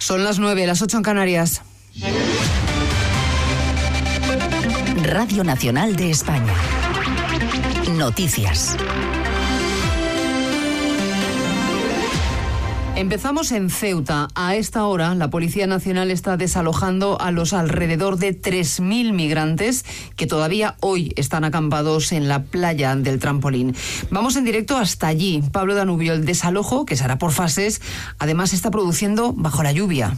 Son las 9, las 8 en Canarias. Radio Nacional de España. Noticias. Empezamos en Ceuta. A esta hora, la Policía Nacional está desalojando a los alrededor de 3.000 migrantes que todavía hoy están acampados en la playa del Trampolín. Vamos en directo hasta allí. Pablo Danubio, el desalojo, que se hará por fases, además se está produciendo bajo la lluvia.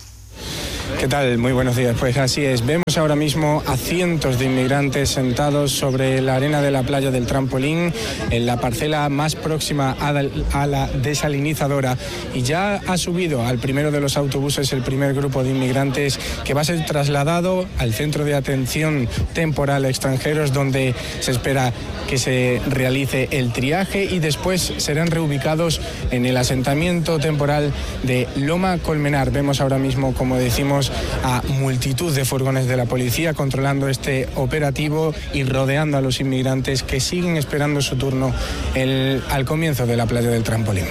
¿Qué tal? Muy buenos días. Pues así es. Vemos ahora mismo a cientos de inmigrantes sentados sobre la arena de la playa del Trampolín, en la parcela más próxima a la desalinizadora. Y ya ha subido al primero de los autobuses el primer grupo de inmigrantes que va a ser trasladado al centro de atención temporal a extranjeros, donde se espera que se realice el triaje y después serán reubicados en el asentamiento temporal de Loma Colmenar. Vemos ahora mismo, como decimos, a multitud de furgones de la policía controlando este operativo y rodeando a los inmigrantes que siguen esperando su turno al comienzo de la playa del Trampolín.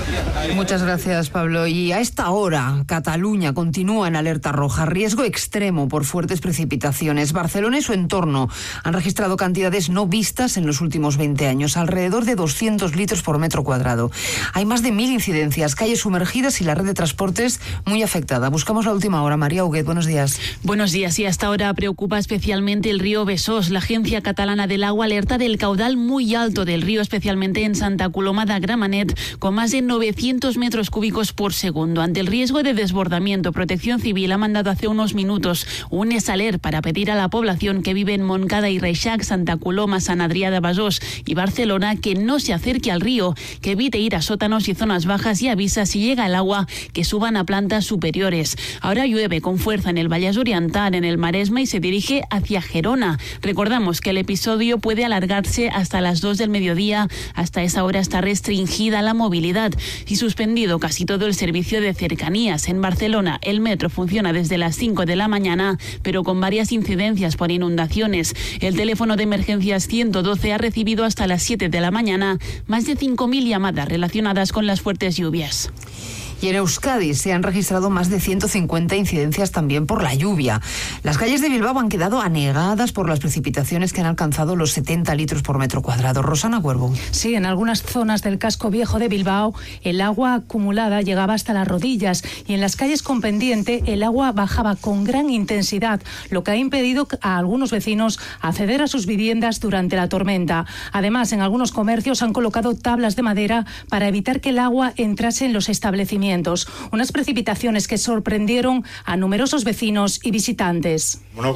Muchas gracias, Pablo. Y a esta hora, Cataluña continúa en alerta roja, riesgo extremo por fuertes precipitaciones. Barcelona y su entorno han registrado cantidades no vistas en los últimos 20 años, alrededor de 200 litros por metro cuadrado. Hay más de 1.000 incidencias, calles sumergidas y la red de transportes muy afectada. Buscamos la última hora. María Huguet, buenos días. Buenos días. Y hasta ahora preocupa especialmente el río Besós. La Agencia Catalana del Agua alerta del caudal muy alto del río, especialmente en Santa Coloma de Gramenet, con más de 900 metros cúbicos por segundo. Ante el riesgo de desbordamiento, Protección Civil ha mandado hace unos minutos un esaler para pedir a la población que vive en Montcada y Reixac, Santa Coloma, Sant Adrià de Besós y Barcelona que no se acerque al río, que evite ir a sótanos y zonas bajas y avisa si llega el agua que suban a plantas superiores. Ahora llueve con fuerza en el Vallès Oriental, en el Maresme y se dirige hacia Gerona. Recordamos que el episodio puede alargarse hasta las 2 del mediodía. Hasta esa hora está restringida la movilidad y suspendido casi todo el servicio de cercanías. En Barcelona, el metro funciona desde las 5 de la mañana, pero con varias incidencias por inundaciones. El teléfono de emergencias 112 ha recibido hasta las 7 de la mañana más de 5.000 llamadas relacionadas con las fuertes lluvias. Y en Euskadi se han registrado más de 150 incidencias también por la lluvia. Las calles de Bilbao han quedado anegadas por las precipitaciones que han alcanzado los 70 litros por metro cuadrado. Rosana Cuervo. Sí, en algunas zonas del casco viejo de Bilbao el agua acumulada llegaba hasta las rodillas y en las calles con pendiente el agua bajaba con gran intensidad, lo que ha impedido a algunos vecinos acceder a sus viviendas durante la tormenta. Además, en algunos comercios han colocado tablas de madera para evitar que el agua entrase en los establecimientos. Unas precipitaciones que sorprendieron a numerosos vecinos y visitantes.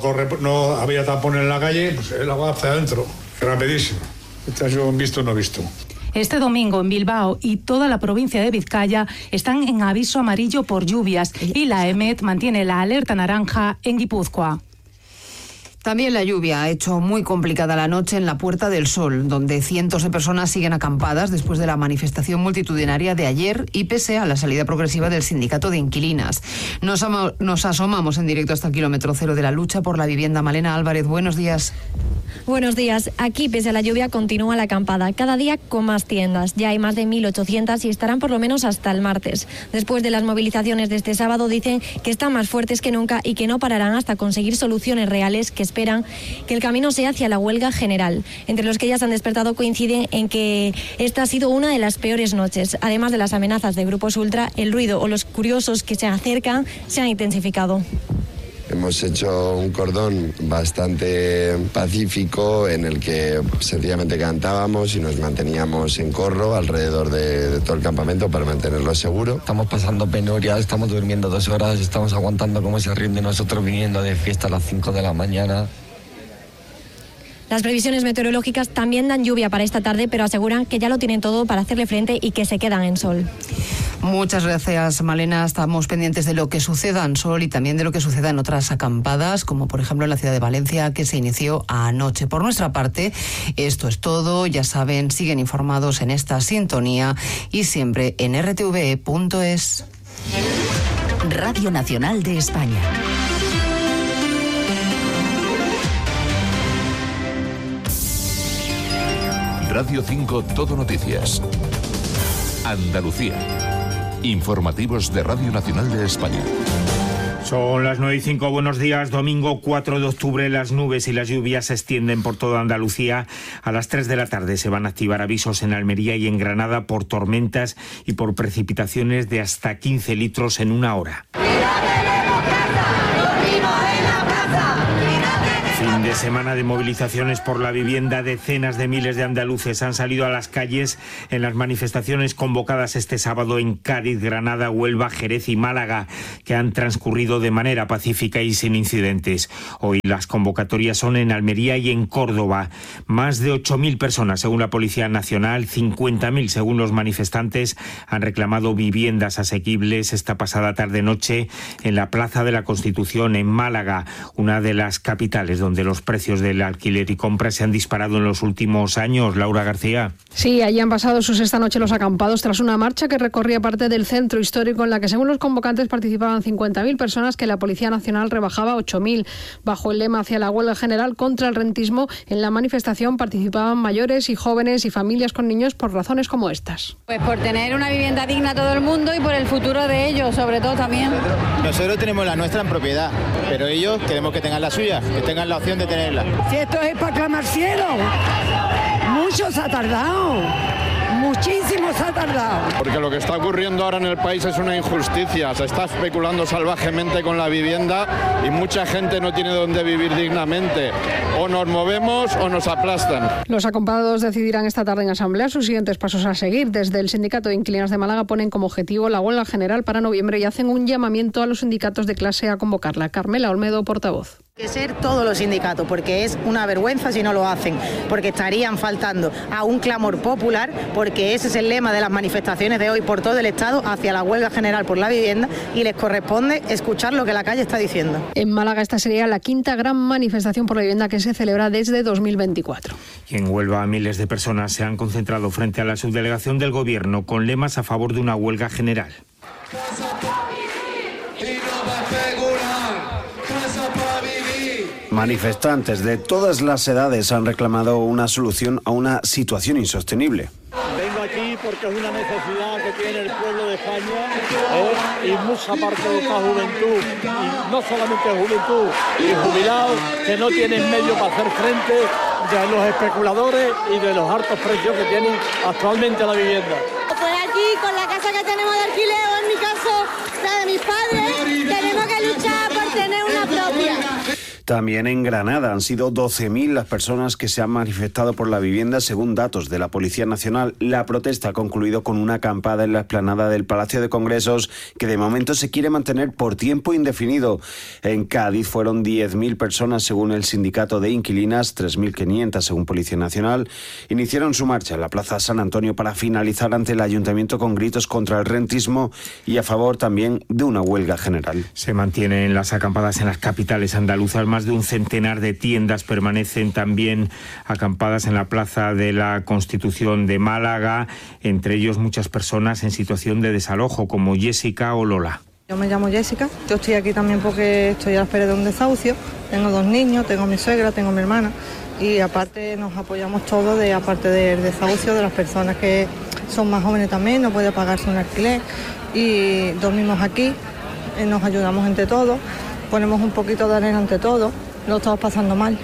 No había tapón en la calle, pues el agua hacia adentro, rapidísimo. Este ha sido un visto no visto. Este domingo en Bilbao y toda la provincia de Vizcaya están en aviso amarillo por lluvias y la EMET mantiene la alerta naranja en Guipúzcoa. También la lluvia ha hecho muy complicada la noche en la Puerta del Sol, donde cientos de personas siguen acampadas después de la manifestación multitudinaria de ayer y pese a la salida progresiva del sindicato de inquilinas. Nos asomamos en directo hasta el kilómetro cero de la lucha por la vivienda. Malena Álvarez, buenos días. Buenos días. Aquí, pese a la lluvia, continúa la acampada. Cada día con más tiendas. Ya hay más de 1.800 y estarán por lo menos hasta el martes. Después de las movilizaciones de este sábado, dicen que están más fuertes que nunca y que no pararán hasta conseguir soluciones reales que esperan que el camino sea hacia la huelga general. Entre los que ya se han despertado coinciden en que esta ha sido una de las peores noches. Además de las amenazas de grupos ultra, el ruido o los curiosos que se acercan se han intensificado. Hemos hecho un cordón bastante pacífico en el que sencillamente cantábamos y nos manteníamos en corro alrededor de todo el campamento para mantenerlo seguro. Estamos pasando penurias, estamos durmiendo 2 horas, estamos aguantando cómo se rinde nosotros viniendo de fiesta a las 5 de la mañana. Las previsiones meteorológicas también dan lluvia para esta tarde, pero aseguran que ya lo tienen todo para hacerle frente y que se quedan en Sol. Muchas gracias, Malena. Estamos pendientes de lo que suceda en Sol y también de lo que suceda en otras acampadas, como por ejemplo en la ciudad de Valencia, que se inició anoche. Por nuestra parte, esto es todo. Ya saben, siguen informados en esta sintonía y siempre en rtve.es. Radio Nacional de España. Radio 5 Todo Noticias. Andalucía. Informativos de Radio Nacional de España. Son las 9:05, buenos días. Domingo 4 de octubre, las nubes y las lluvias se extienden por toda Andalucía. A las 3 de la tarde se van a activar avisos en Almería y en Granada por tormentas y por precipitaciones de hasta 15 litros en una hora. Fin de semana de movilizaciones por la vivienda. Decenas de miles de andaluces han salido a las calles en las manifestaciones convocadas este sábado en Cádiz, Granada, Huelva, Jerez y Málaga, que han transcurrido de manera pacífica y sin incidentes. Hoy las convocatorias son en Almería y en Córdoba. Más de 8.000 personas, según la Policía Nacional, 50.000 según los manifestantes, han reclamado viviendas asequibles esta pasada tarde-noche en la Plaza de la Constitución, en Málaga, una de las capitales donde los precios del alquiler y compra se han disparado en los últimos años. Laura García. Sí, allí han pasado sus esta noche los acampados tras una marcha que recorría parte del centro histórico en la que, según los convocantes, participaban 50.000 personas que la Policía Nacional rebajaba a 8.000. Bajo el lema hacia la huelga general contra el rentismo, en la manifestación participaban mayores y jóvenes y familias con niños por razones como estas. Pues por tener una vivienda digna a todo el mundo y por el futuro de ellos, sobre todo también. Nosotros tenemos la nuestra en propiedad, pero ellos queremos que tengan la suya, que tengan la opción de tenerla. Si esto es para clamar cielo, mucho se ha tardado, muchísimo se ha tardado. Porque lo que está ocurriendo ahora en el país es una injusticia, se está especulando salvajemente con la vivienda y mucha gente no tiene dónde vivir dignamente. O nos movemos o nos aplastan. Los acampados decidirán esta tarde en asamblea sus siguientes pasos a seguir. Desde el Sindicato de Inquilinos de Málaga ponen como objetivo la huelga general para noviembre y hacen un llamamiento a los sindicatos de clase a convocarla. Carmela Olmedo, portavoz. Que ser todos los sindicatos, porque es una vergüenza si no lo hacen, porque estarían faltando a un clamor popular, porque ese es el lema de las manifestaciones de hoy por todo el Estado hacia la huelga general por la vivienda y les corresponde escuchar lo que la calle está diciendo. En Málaga esta sería la quinta gran manifestación por la vivienda que se celebra desde 2024. Y en Huelva miles de personas se han concentrado frente a la subdelegación del Gobierno con lemas a favor de una huelga general. Manifestantes de todas las edades han reclamado una solución a una situación insostenible. Vengo aquí porque es una necesidad que tiene el pueblo de España y mucha parte de esta juventud, y no solamente juventud y jubilados, que no tienen medio para hacer frente de los especuladores y de los altos precios que tienen actualmente la vivienda. Pues aquí, con la casa que tenemos de alquiler, o en mi caso, la de mis padres, tenemos que luchar por tener una propia. También en Granada han sido 12.000 las personas que se han manifestado por la vivienda, según datos de la Policía Nacional. La protesta ha concluido con una acampada en la explanada del Palacio de Congresos, que de momento se quiere mantener por tiempo indefinido. En Cádiz fueron 10.000 personas, según el sindicato de inquilinas, 3.500 según Policía Nacional. Iniciaron su marcha en la Plaza San Antonio para finalizar ante el Ayuntamiento con gritos contra el rentismo y a favor también de una huelga general. Se mantienen las acampadas en las capitales andaluzas. Más de un centenar de tiendas permanecen también acampadas en la Plaza de la Constitución de Málaga, entre ellos muchas personas en situación de desalojo, como Jessica o Lola. Yo me llamo Jessica, yo estoy aquí también porque estoy a la espera de un desahucio, tengo 2 niños, tengo a mi suegra, tengo a mi hermana y aparte nos apoyamos todos, aparte del desahucio de las personas que son más jóvenes también, no pueden pagarse un alquiler y dormimos aquí, nos ayudamos entre todos. Ponemos un poquito de arena ante todo, lo estamos pasando mal,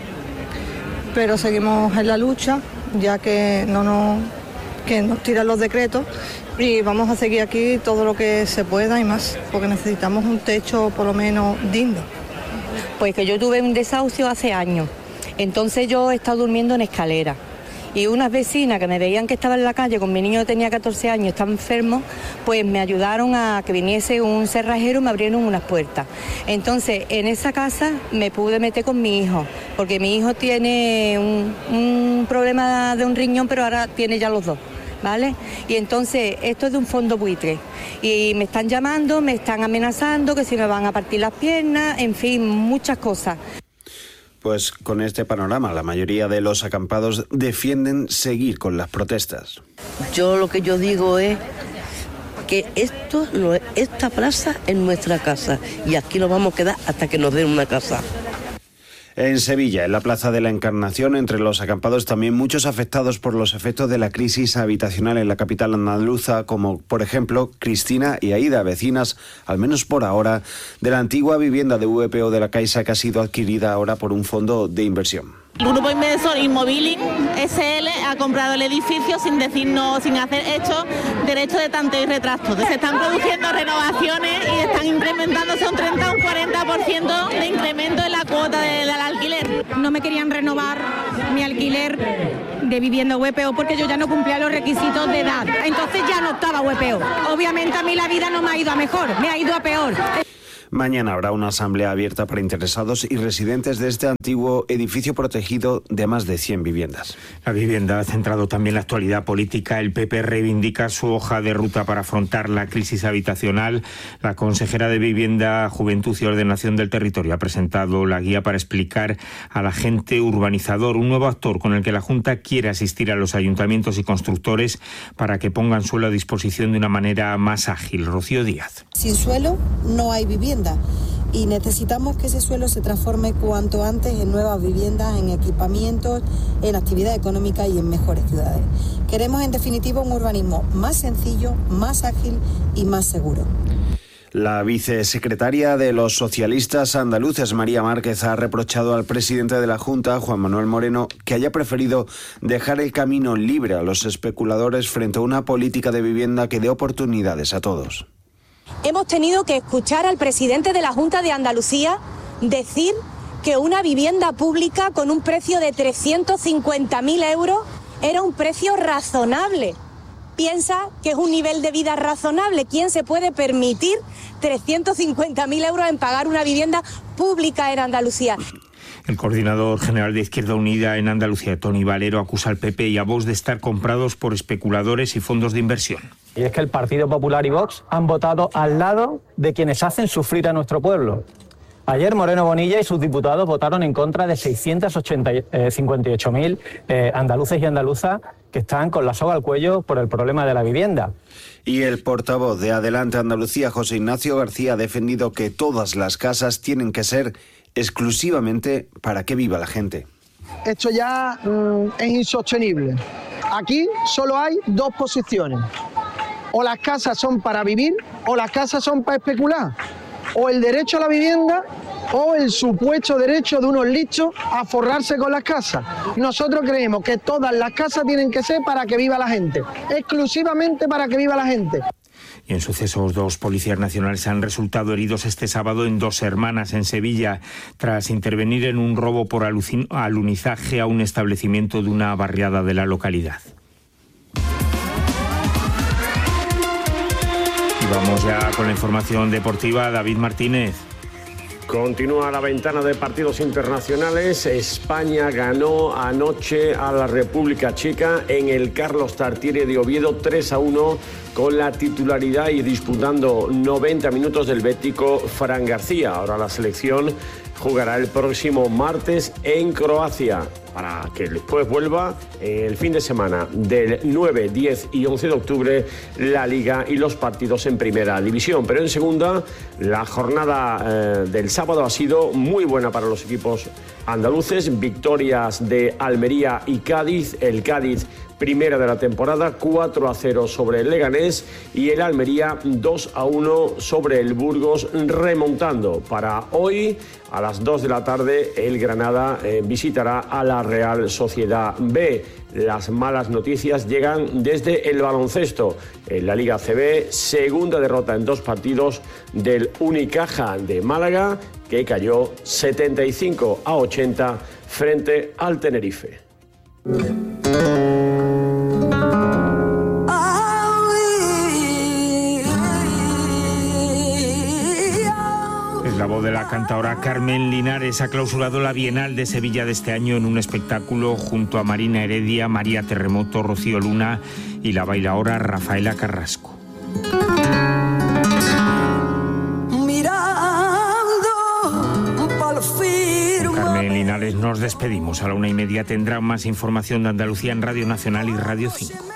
pero seguimos en la lucha, ya que nos tiran los decretos y vamos a seguir aquí todo lo que se pueda y más, porque necesitamos un techo por lo menos digno. Pues que yo tuve un desahucio hace años, entonces yo he estado durmiendo en escalera. Y unas vecinas que me veían que estaba en la calle con mi niño que tenía 14 años, estaba enfermo, pues me ayudaron a que viniese un cerrajero y me abrieron unas puertas. Entonces, en esa casa me pude meter con mi hijo, porque mi hijo tiene un problema de un riñón, pero ahora tiene ya los 2. ¿Vale? Y entonces esto es de un fondo buitre y me están llamando, me están amenazando que si me van a partir las piernas, en fin, muchas cosas. Pues con este panorama, la mayoría de los acampados defienden seguir con las protestas. Yo lo que yo digo es que esta plaza es nuestra casa y aquí nos vamos a quedar hasta que nos den una casa. En Sevilla, en la Plaza de la Encarnación, entre los acampados también muchos afectados por los efectos de la crisis habitacional en la capital andaluza, como por ejemplo Cristina y Aida, vecinas, al menos por ahora, de la antigua vivienda de VPO de la Caixa que ha sido adquirida ahora por un fondo de inversión. El grupo inversor Inmobiling SL ha comprado el edificio sin decirnos, sin hacer derecho de tanteo y retracto. Se están produciendo renovaciones y están incrementándose un 30 o un 40% de incremento en la cuota del alquiler. No me querían renovar mi alquiler de vivienda VPO porque yo ya no cumplía los requisitos de edad. Entonces ya no estaba VPO. Obviamente a mí la vida no me ha ido a mejor, me ha ido a peor. Mañana habrá una asamblea abierta para interesados y residentes de este antiguo edificio protegido de más de 100 viviendas. La vivienda ha centrado también la actualidad política. El PP reivindica su hoja de ruta para afrontar la crisis habitacional. La consejera de Vivienda, Juventud y Ordenación del Territorio ha presentado la guía para explicar al agente urbanizador, un nuevo actor con el que la Junta quiere asistir a los ayuntamientos y constructores para que pongan suelo a disposición de una manera más ágil. Rocío Díaz. Sin suelo no hay vivienda y necesitamos que ese suelo se transforme cuanto antes en nuevas viviendas, en equipamientos, en actividad económica y en mejores ciudades. Queremos en definitiva un urbanismo más sencillo, más ágil y más seguro. La vicesecretaria de los socialistas andaluces, María Márquez, ha reprochado al presidente de la Junta, Juan Manuel Moreno, que haya preferido dejar el camino libre a los especuladores frente a una política de vivienda que dé oportunidades a todos. Hemos tenido que escuchar al presidente de la Junta de Andalucía decir que una vivienda pública con un precio de 350.000 euros era un precio razonable. Piensa que es un nivel de vida razonable. ¿Quién se puede permitir 350.000 euros en pagar una vivienda pública en Andalucía? El coordinador general de Izquierda Unida en Andalucía, Toni Valero, acusa al PP y a Vox de estar comprados por especuladores y fondos de inversión. Y es que el Partido Popular y Vox han votado al lado de quienes hacen sufrir a nuestro pueblo. Ayer Moreno Bonilla y sus diputados votaron en contra de 658.000 andaluces y andaluzas que están con la soga al cuello por el problema de la vivienda. Y el portavoz de Adelante Andalucía, José Ignacio García, ha defendido que todas las casas tienen que ser exclusivamente para que viva la gente. Esto ya es insostenible. Aquí solo hay dos posiciones. O las casas son para vivir o las casas son para especular. O el derecho a la vivienda o el supuesto derecho de unos listos a forrarse con las casas. Nosotros creemos que todas las casas tienen que ser para que viva la gente, exclusivamente para que viva la gente. Y en sucesos, 2 policías nacionales han resultado heridos este sábado en Dos Hermanas, en Sevilla, tras intervenir en un robo por alunizaje a un establecimiento de una barriada de la localidad. Y vamos ya con la información deportiva. David Martínez. Continúa la ventana de partidos internacionales. España ganó anoche a la República Checa en el Carlos Tartiere de Oviedo 3-1 con la titularidad y disputando 90 minutos del bético Fran García. Ahora la selección jugará el próximo martes en Croacia para que después vuelva el fin de semana del 9, 10 y 11 de octubre la Liga y los partidos en Primera División. Pero en Segunda, la jornada del sábado ha sido muy buena para los equipos andaluces. Victorias de Almería y Cádiz. El Cádiz, primera de la temporada, 4-0 sobre el Leganés, y el Almería 2-1 sobre el Burgos, remontando. Para hoy, a las 2 de la tarde, el Granada visitará a la Real Sociedad B. Las malas noticias llegan desde el baloncesto. En la Liga ACB, segunda derrota en 2 partidos del Unicaja de Málaga, que cayó 75-80 frente al Tenerife. La voz de la cantaora Carmen Linares ha clausurado la Bienal de Sevilla de este año en un espectáculo junto a Marina Heredia, María Terremoto, Rocío Luna y la bailaora Rafaela Carrasco. Con Carmen Linares nos despedimos. A la 1:30 tendrán más información de Andalucía en Radio Nacional y Radio 5.